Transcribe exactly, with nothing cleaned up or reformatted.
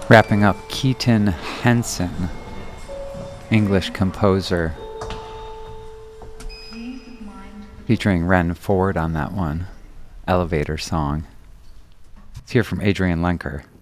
Wrapping up, Keaton Henson, English composer, featuring Ren Ford on that one, Elevator Song. Let's hear from Adrian Lenker.